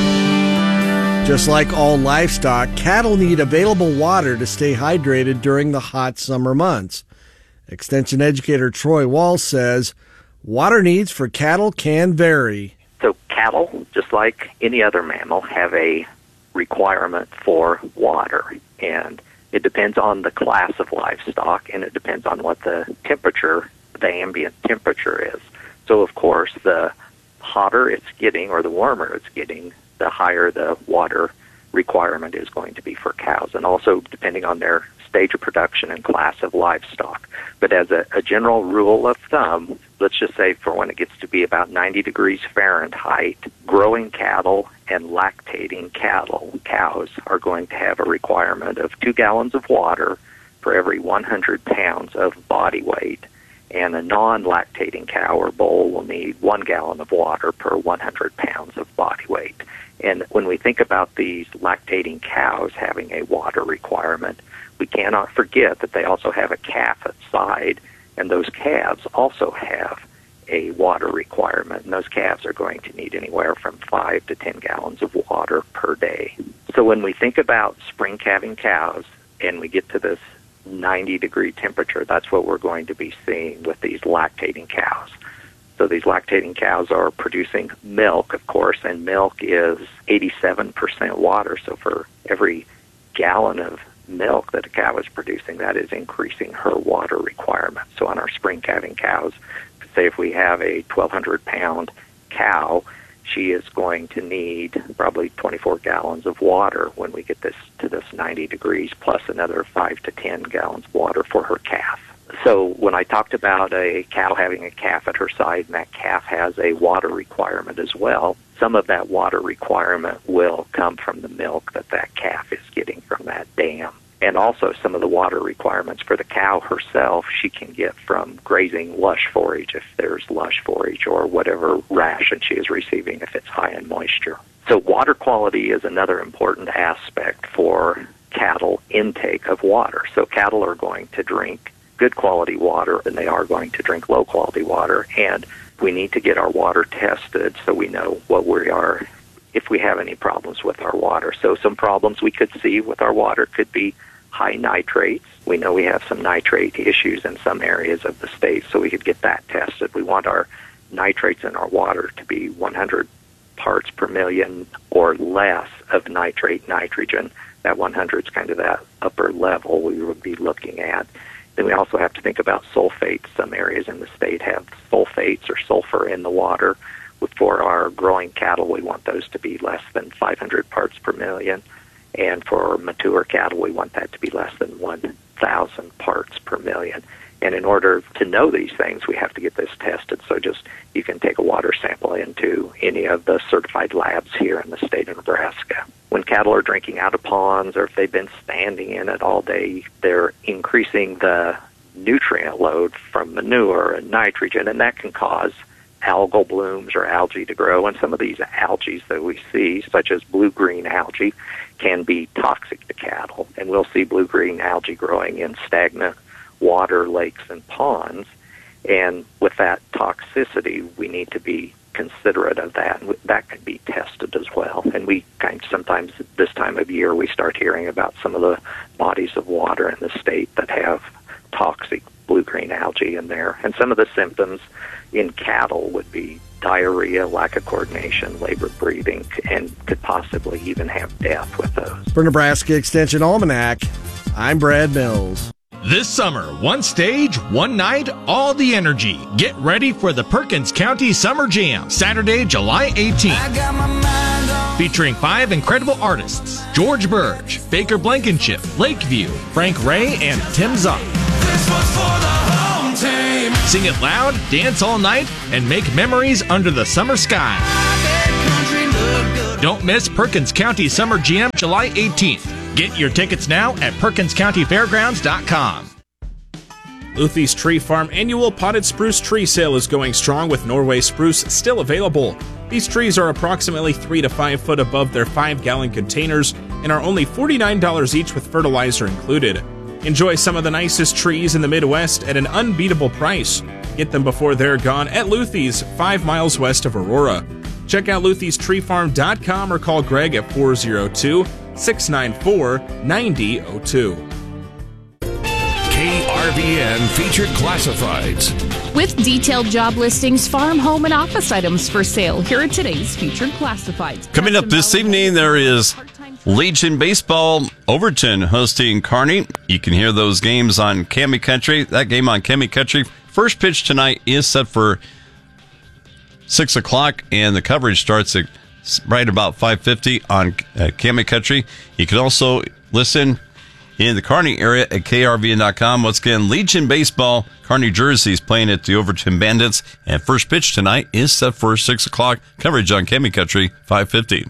Just like all livestock, cattle need available water to stay hydrated during the hot summer months. Extension educator Troy Wall says water needs for cattle can vary. So cattle, just like any other mammal, have a requirement for water. And it depends on the class of livestock, and it depends on what the temperature, the ambient temperature is. So, of course, the hotter it's getting or the warmer it's getting, the higher the water requirement is going to be for cows, and also depending on their stage of production and class of livestock. But as a general rule of thumb, let's just say for when it gets to be about 90 degrees Fahrenheit, growing cattle and lactating cows are going to have a requirement of 2 gallons of water for every 100 pounds of body weight. And a non-lactating cow or bull will need 1 gallon of water per 100 pounds of body weight. And when we think about these lactating cows having a water requirement, we cannot forget that they also have a calf side, and those calves also have a water requirement, and those calves are going to need anywhere from 5 to 10 gallons of water per day. So when we think about spring calving cows and we get to this 90-degree temperature, that's what we're going to be seeing with these lactating cows. So these lactating cows are producing milk, of course, and milk is 87% water. So for every gallon of milk that a cow is producing, that is increasing her water requirement. So on our spring calving cows, say if we have a 1,200-pound cow, she is going to need probably 24 gallons of water when we get this to this 90 degrees, plus another 5 to 10 gallons of water for her calf. So when I talked about a cow having a calf at her side, and that calf has a water requirement as well, some of that water requirement will come from the milk that calf is getting from that dam. And also some of the water requirements for the cow herself, she can get from grazing lush forage, if there's lush forage, or whatever ration she is receiving if it's high in moisture. So water quality is another important aspect for cattle intake of water. So cattle are going to drink good quality water, and they are going to drink low quality water. And we need to get our water tested so we know what we are, if we have any problems with our water. So some problems we could see with our water could be high nitrates. We know we have some nitrate issues in some areas of the state, so we could get that tested. We want our nitrates in our water to be 100 parts per million or less of nitrate nitrogen. That 100 is kind of that upper level we would be looking at. Then we also have to think about sulfates. Some areas in the state have sulfates or sulfur in the water. For our growing cattle, we want those to be less than 500 parts per million. And for mature cattle, we want that to be less than 1,000 parts per million. And in order to know these things, we have to get this tested. So just you can take a water sample into any of the certified labs here in the state of Nebraska. When cattle are drinking out of ponds, or if they've been standing in it all day, they're increasing the nutrient load from manure and nitrogen, and that can cause algal blooms or algae to grow. And some of these algae that we see, such as blue-green algae, can be toxic to cattle. And we'll see blue-green algae growing in stagnant water, lakes, and ponds. And with that toxicity, we need to be considerate of that, and that can be tested as well. And we sometimes this time of year, we start hearing about some of the bodies of water in the state that have toxic blue blue-green algae in there. And some of the symptoms in cattle would be diarrhea, lack of coordination, labored breathing, and could possibly even have death with those. For Nebraska Extension Almanac, I'm Brad Mills. This summer, one stage, one night, all the energy. Get ready for the Perkins County Summer Jam, Saturday, July 18th. Featuring 5 incredible artists: George Burge, Baker Blankenship, Lakeview, Frank Ray, and Tim Zock. Sing it loud, dance all night, and make memories under the summer sky. Don't miss Perkins County Summer Jam, July 18th. Get your tickets now at PerkinsCountyFairgrounds.com. Luthie's Tree Farm annual potted spruce tree sale is going strong with Norway spruce still available. These trees are approximately 3 to 5 foot above their 5-gallon containers and are only $49 each with fertilizer included. Enjoy some of the nicest trees in the Midwest at an unbeatable price. Get them before they're gone at Luthie's, 5 miles west of Aurora. Check out Luthie'sTreeFarm.com or call Greg at 402-694-9002. KRVN Featured Classifieds. With detailed job listings, farm, home, and office items for sale. Here are today's Featured Classifieds. Coming up this evening, there is Legion Baseball, Overton hosting Kearney. You can hear those games on Cami Country. That game on Cami Country. First pitch tonight is set for 6 o'clock, and the coverage starts at right about 5:50 on Cami Country. You can also listen in the Kearney area at KRVN.com. Once again, Legion Baseball, Kearney Jerseys playing at the Overton Bandits, and first pitch tonight is set for 6 o'clock. Coverage on Cami Country, 5:50.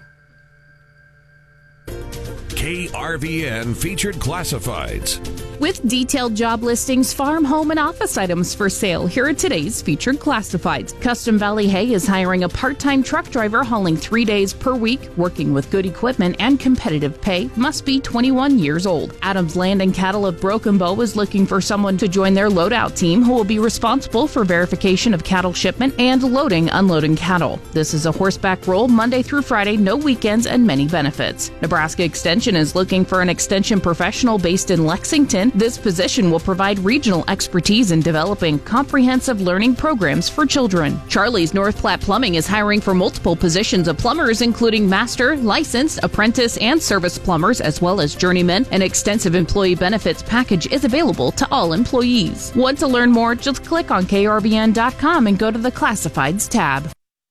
KRVN Featured Classifieds. With detailed job listings, farm, home, and office items for sale, here are today's Featured Classifieds. Custom Valley Hay is hiring a part-time truck driver hauling 3 days per week, working with good equipment and competitive pay, must be 21 years old. Adams Land and Cattle of Broken Bow is looking for someone to join their loadout team who will be responsible for verification of cattle shipment and loading, unloading cattle. This is a horseback role Monday through Friday, no weekends, and many benefits. Nebraska Extension is looking for an extension professional based in Lexington. This position will provide regional expertise in developing comprehensive learning programs for children. Charlie's North Platte Plumbing is hiring for multiple positions of plumbers, including master, licensed, apprentice, and service plumbers, as well as journeymen. An extensive employee benefits package is available to all employees. Want to learn more? Just click on KRVN.com and go to the Classifieds tab.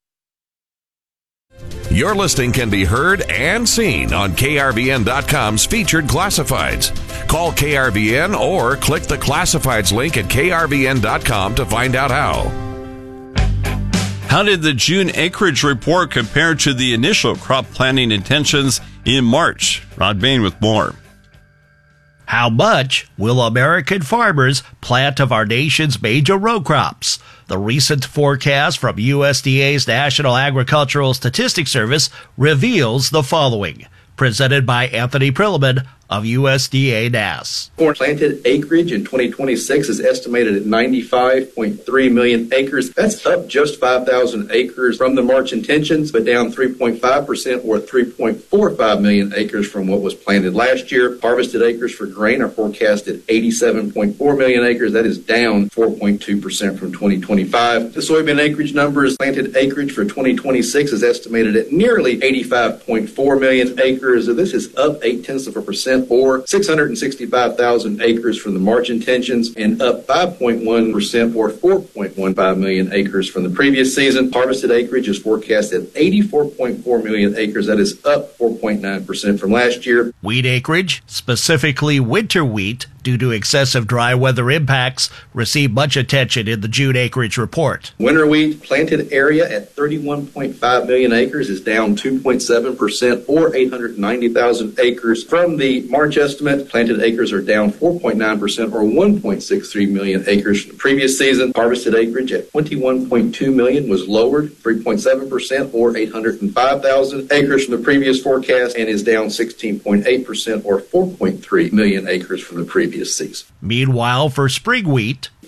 Your listing can be heard and seen on KRVN.com's Featured Classifieds. Call KRVN or click the Classifieds link at KRVN.com to find out how. How did the June acreage report compare to the initial crop planting intentions in March? Rod Bain with more. How much will American farmers plant of our nation's major row crops? The recent forecast from USDA's National Agricultural Statistics Service reveals the following. Presented by Anthony Prilliman of USDA NASS. Corn planted acreage in 2026 is estimated at 95.3 million acres. That's up just 5,000 acres from the March intentions, but down 3.5% or 3.45 million acres from what was planted last year. Harvested acres for grain are forecast at 87.4 million acres. That is down 4.2% from 2025. The soybean acreage numbers, planted acreage for 2026 is estimated at nearly 85.4 million acres. So this is up 0.8% or 665,000 acres from the March intentions and up 5.1% or 4.15 million acres from the previous season. Harvested acreage is forecast at 84.4 million acres. That is up 4.9% from last year. Wheat acreage, specifically winter wheat, due to excessive dry weather impacts, received much attention in the June acreage report. Winter wheat planted area at 31.5 million acres is down 2.7% or 890,000 acres from the March estimate. Planted acres are down 4.9% or 1.63 million acres from the previous season. Harvested acreage at 21.2 million was lowered 3.7% or 805,000 acres from the previous forecast and is down 16.8% or 4.3 million acres from the previous season. Meanwhile, for spring wheat,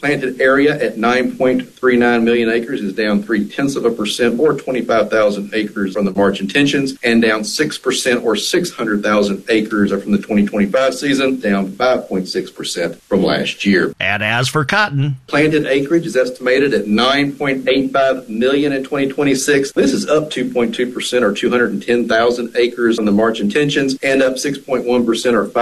planted area at 9.39 million acres is down 0.3% or 25,000 acres from the March intentions, and down 6% or 600,000 acres from the 2025 season, down 5.6% from last year. And as for cotton, planted acreage is estimated at 9.85 million in 2026. This is up 2.2% or 210,000 acres from the March intentions, and up 6.1% or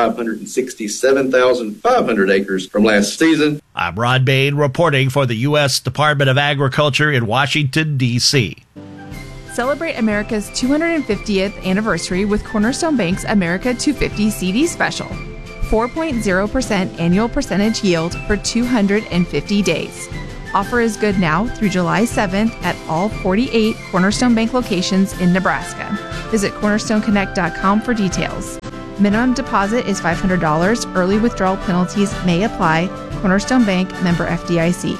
567,500 acres from last season. I'm Rod Bain reporting for the U.S. Department of Agriculture in Washington, D.C. Celebrate America's 250th anniversary with Cornerstone Bank's America 250 CD special. 4.0% annual percentage yield for 250 days. Offer is good now through July 7th at all 48 Cornerstone Bank locations in Nebraska. Visit cornerstoneconnect.com for details. Minimum deposit is $500. Early withdrawal penalties may apply. Cornerstone Bank, member FDIC.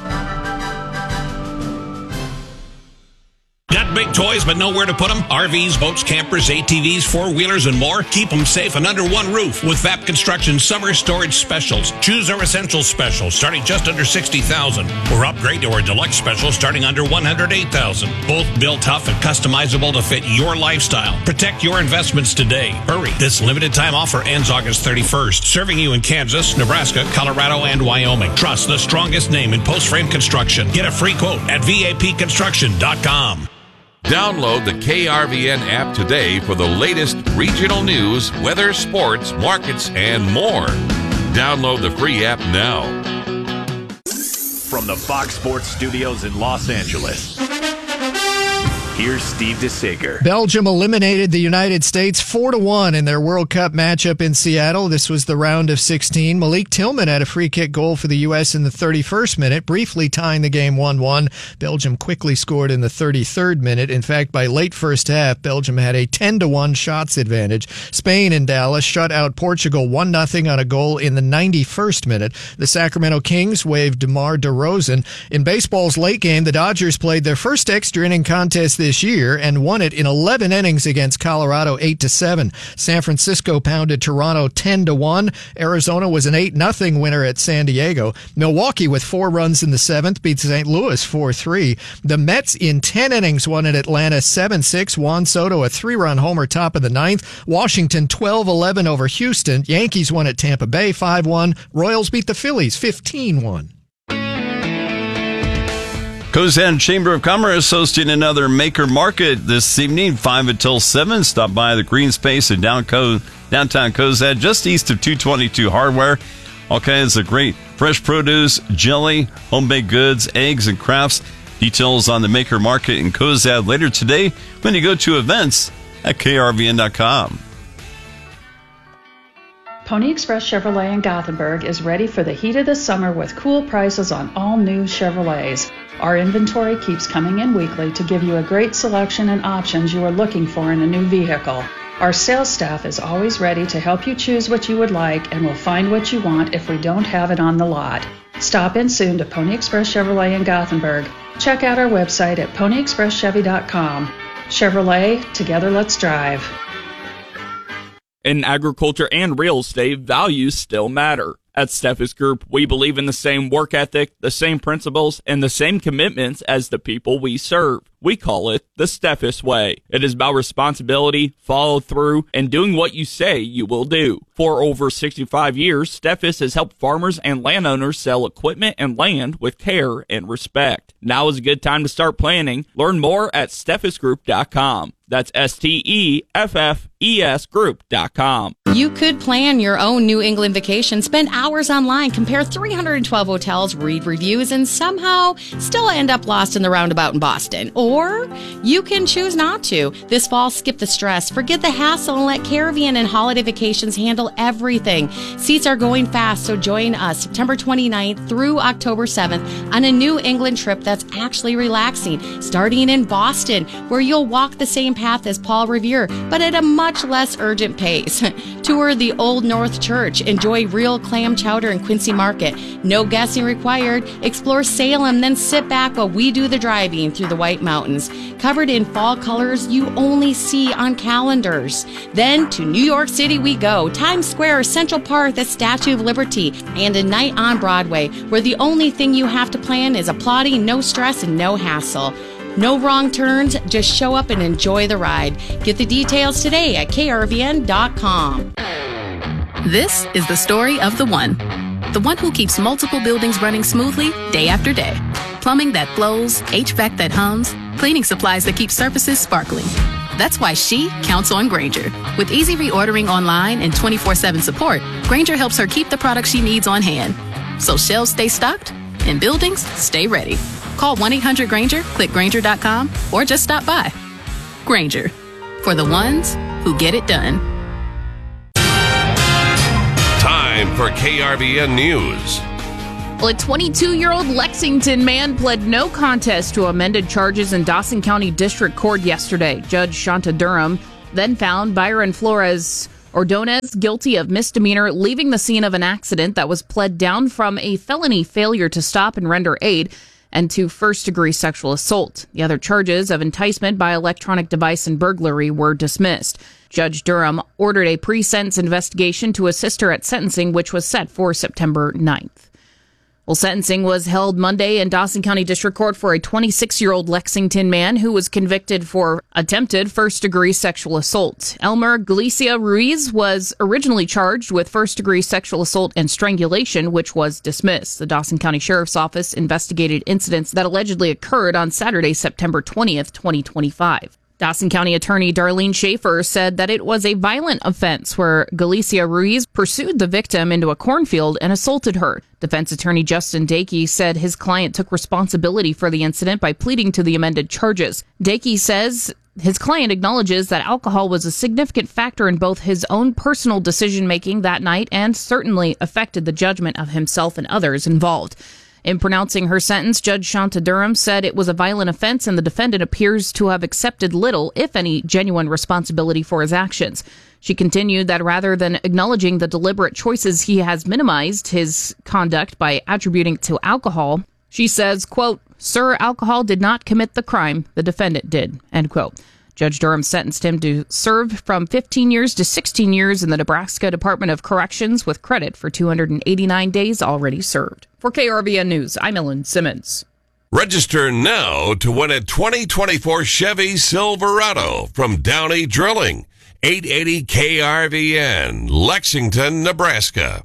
Got big toys but nowhere to put them? RVs, boats, campers, ATVs, four-wheelers, and more? Keep them safe and under one roof with VAP Construction Summer Storage Specials. Choose our Essential Special starting just under $60,000 or upgrade to our Deluxe Special starting under $108,000. Both built tough and customizable to fit your lifestyle. Protect your investments today. Hurry. This limited time offer ends August 31st. Serving you in Kansas, Nebraska, Colorado, and Wyoming. Trust the strongest name in post-frame construction. Get a free quote at VAPconstruction.com. Download the KRVN app today for the latest regional news, weather, sports, markets, and more. Download the free app now. From the Fox Sports Studios in Los Angeles, here's Steve DeSager. Belgium eliminated the United States 4-1 in their World Cup matchup in Seattle. This was the round of 16. Malik Tillman had a free kick goal for the U.S. in the 31st minute, briefly tying the game 1-1. Belgium quickly scored in the 33rd minute. In fact, by late first half, Belgium had a 10-1 shots advantage. Spain in Dallas shut out Portugal 1-0 on a goal in the 91st minute. The Sacramento Kings waived DeMar DeRozan. In baseball's late game, the Dodgers played their first extra inning contest this year and won it in 11 innings against Colorado 8-7. San Francisco pounded Toronto 10-1. Arizona was an 8-0 winner at San Diego. Milwaukee with 4 runs in the 7th beat St. Louis 4-3. The Mets in 10 innings won at Atlanta 7-6. Juan Soto a 3-run homer top of the 9th. Washington 12-11 over Houston. Yankees won at Tampa Bay 5-1. Royals beat the Phillies 15-1. Cozad Chamber of Commerce hosting another Maker Market this evening, 5 until 7. Stop by the Green Space in downtown Cozad, just east of 222 Hardware. All kinds of great fresh produce, jelly, home-baked goods, eggs, and crafts. Details on the Maker Market in Cozad later today when you go to events at krvn.com. Pony Express Chevrolet in Gothenburg is ready for the heat of the summer with cool prices on all new Chevrolets. Our inventory keeps coming in weekly to give you a great selection and options you are looking for in a new vehicle. Our sales staff is always ready to help you choose what you would like and will find what you want if we don't have it on the lot. Stop in soon to Pony Express Chevrolet in Gothenburg. Check out our website at ponyexpresschevy.com. Chevrolet, together let's drive. In agriculture and real estate, values still matter. At Steffes Group, we believe in the same work ethic, the same principles, and the same commitments as the people we serve. We call it the Steffes Way. It is about responsibility, follow through, and doing what you say you will do. For over 65 years, Steffes has helped farmers and landowners sell equipment and land with care and respect. Now is a good time to start planning. Learn more at steffesgroup.com. That's STEFFES group.com. You could plan your own New England vacation, spend hours online, compare 312 hotels, read reviews, and somehow still end up lost in the roundabout in Boston. Or you can choose not to. This fall, skip the stress, forget the hassle, and let Caribbean and Holiday Vacations handle everything. Seats are going fast, so join us September 29th through October 7th on a New England trip that's actually relaxing, starting in Boston, where you'll walk the same path as Paul Revere, but at a much less urgent pace. Tour the Old North Church, enjoy real clam chowder in Quincy Market. No guessing required. Explore Salem, then sit back while we do the driving through the White Mountains. Mountains, covered in fall colors you only see on calendars. Then to New York City we go, Times Square, Central Park, the Statue of Liberty, and a night on Broadway, where the only thing you have to plan is applauding, no stress, and no hassle. No wrong turns, just show up and enjoy the ride. Get the details today at krvn.com. This is the story of the one who keeps multiple buildings running smoothly day after day. Plumbing that flows, HVAC that hums, cleaning supplies that keep surfaces sparkling. That's why she counts on Grainger. With easy reordering online and 24/7 support, Grainger helps her keep the products she needs on hand. So shelves stay stocked and buildings stay ready. Call 1-800-GRAINGER, click Grainger.com, or just stop by. Grainger, for the ones who get it done. Time for KRVN News. Well, a 22-year-old Lexington man pled no contest to amended charges in Dawson County District Court yesterday. Judge Shanta Durham then found Byron Flores Ordonez guilty of misdemeanor leaving the scene of an accident that was pled down from a felony failure to stop and render aid and to first-degree sexual assault. The other charges of enticement by electronic device and burglary were dismissed. Judge Durham ordered a pre-sentence investigation to assist her at sentencing, which was set for September 9th. Well, sentencing was held Monday in Dawson County District Court for a 26-year-old Lexington man who was convicted for attempted first-degree sexual assault. Elmer Galicia Ruiz was originally charged with first-degree sexual assault and strangulation, which was dismissed. The Dawson County Sheriff's Office investigated incidents that allegedly occurred on Saturday, September 20th, 2025. Dawson County Attorney Darlene Schaefer said that it was a violent offense where Galicia Ruiz pursued the victim into a cornfield and assaulted her. Defense attorney Justin Dakey said his client took responsibility for the incident by pleading to the amended charges. Dakey says his client acknowledges that alcohol was a significant factor in both his own personal decision-making that night and certainly affected the judgment of himself and others involved. In pronouncing her sentence, Judge Shanta Durham said it was a violent offense and the defendant appears to have accepted little, if any, genuine responsibility for his actions. She continued that rather than acknowledging the deliberate choices, he has minimized his conduct by attributing it to alcohol. She says, quote, "Sir, alcohol did not commit the crime. The defendant did," end quote. Judge Durham sentenced him to serve from 15 years to 16 years in the Nebraska Department of Corrections with credit for 289 days already served. For KRVN News, I'm Ellen Simmons. Register now to win a 2024 Chevy Silverado from Downey Drilling. 880 KRVN, Lexington, Nebraska.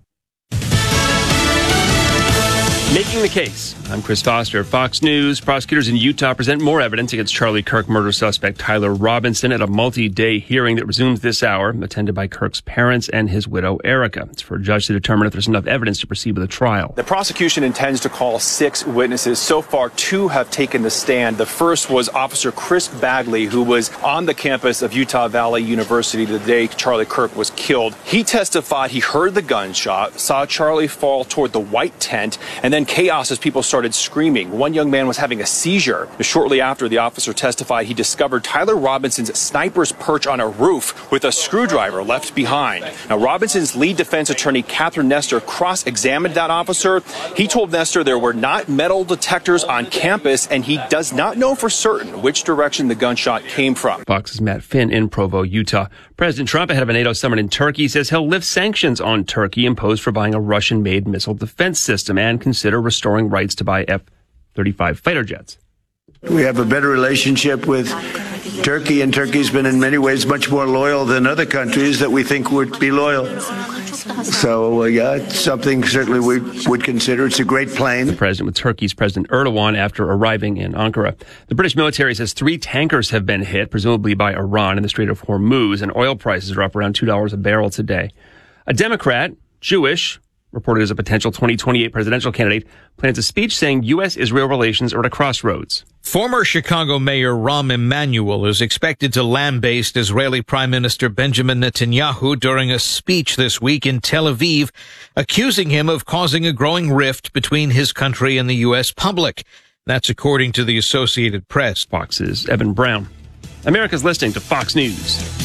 Making the case. I'm Chris Foster. Fox News. Prosecutors in Utah present more evidence against Charlie Kirk murder suspect Tyler Robinson at a multi-day hearing that resumes this hour, attended by Kirk's parents and his widow, Erica. It's for a judge to determine if there's enough evidence to proceed with a trial. The prosecution intends to call 6 witnesses. So far, 2 have taken the stand. The first was Officer Chris Bagley, who was on the campus of Utah Valley University the day Charlie Kirk was killed. He testified he heard the gunshot, saw Charlie fall toward the white tent, and then chaos as people started screaming. One young man was having a seizure. Shortly after, the officer testified he discovered Tyler Robinson's sniper's perch on a roof with a screwdriver left behind. Now, Robinson's lead defense attorney, Catherine Nestor, cross-examined that officer. He told Nestor there were not metal detectors on campus, and he does not know for certain which direction the gunshot came from. Fox's Matt Finn in Provo, Utah. President Trump, ahead of a NATO summit in Turkey, says he'll lift sanctions on Turkey imposed for buying a Russian-made missile defense system and consider restoring rights to buy F-35 fighter jets. We have a better relationship with Turkey, and Turkey's been in many ways much more loyal than other countries that we think would be loyal. So, it's something certainly we would consider. It's a great plane. The president with Turkey's President Erdogan after arriving in Ankara. The British military says 3 tankers have been hit, presumably by Iran, in the Strait of Hormuz, and oil prices are up around $2 a barrel today. A Democrat, Jewish, reported as a potential 2028 presidential candidate, plans a speech saying U.S.-Israel relations are at a crossroads. Former Chicago Mayor Rahm Emanuel is expected to lambaste Israeli Prime Minister Benjamin Netanyahu during a speech this week in Tel Aviv, accusing him of causing a growing rift between his country and the U.S. public. That's according to the Associated Press. Fox's Evan Brown. America's listening to Fox News.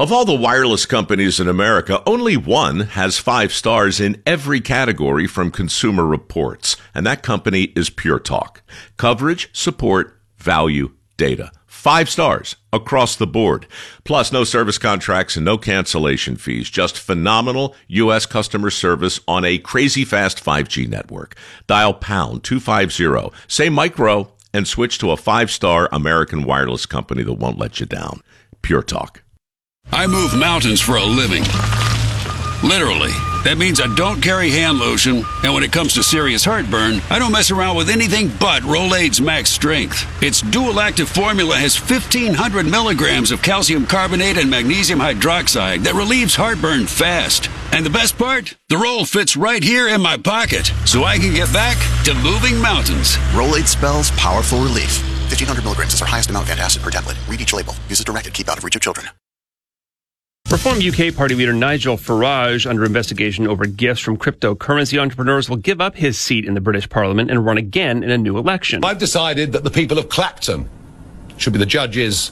Of all the wireless companies in America, only one has 5 stars in every category from Consumer Reports, and that company is Pure Talk. Coverage, support, value, data. 5 stars across the board. Plus, no service contracts and no cancellation fees. Just phenomenal U.S. customer service on a crazy fast 5G network. Dial pound 250, say micro, and switch to a 5-star American wireless company that won't let you down. Pure Talk. I move mountains for a living. Literally. That means I don't carry hand lotion, and when it comes to serious heartburn, I don't mess around with anything but Rolaids Max Strength. Its dual-active formula has 1,500 milligrams of calcium carbonate and magnesium hydroxide that relieves heartburn fast. And the best part? The roll fits right here in my pocket, so I can get back to moving mountains. Rolaids spells powerful relief. 1,500 milligrams is our highest amount of antacid per tablet. Read each label. Use as directed. Keep out of reach of children. Reform UK Party leader Nigel Farage under investigation over gifts from cryptocurrency entrepreneurs will give up his seat in the British Parliament and run again in a new election. I've decided that the people of Clapton should be the judges